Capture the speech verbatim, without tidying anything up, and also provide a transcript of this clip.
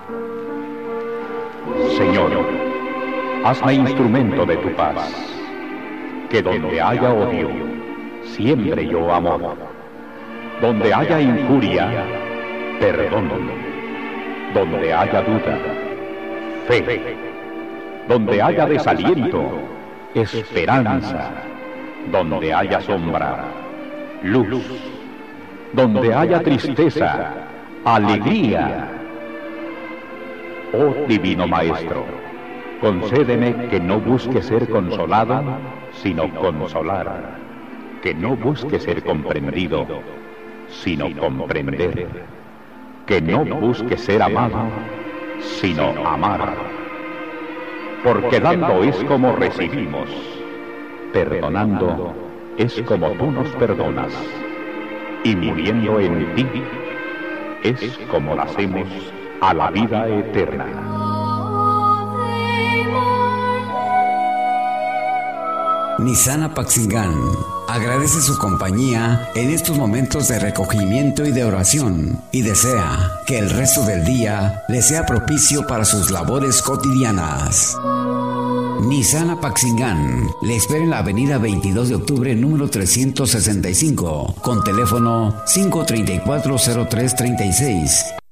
Señor, hazme instrumento de tu paz, que donde haya odio, siembre yo amor, donde haya injuria, perdón, donde haya duda, fe, donde haya desaliento, esperanza, donde haya sombra, luz, donde haya tristeza, alegría. Oh Divino Maestro, concédeme que no busque ser consolado, sino consolar, que no busque ser comprendido, sino comprender, que no busque ser amado, sino amar. Porque dando es como recibimos, perdonando es como tú nos perdonas, y muriendo en ti es como nacemos a la vida eterna. Nissan Apaxingán agradece su compañía en estos momentos de recogimiento y de oración y desea que el resto del día le sea propicio para sus labores cotidianas. Nissan Apaxingán le espera en la avenida veintidós de octubre número trescientos sesenta y cinco con teléfono cinco tres cuatro cero tres tres seis.